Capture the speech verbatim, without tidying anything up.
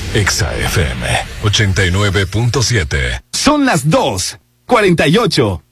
Exa F M ochenta y nueve punto siete. Son las dos, cuarenta y ocho.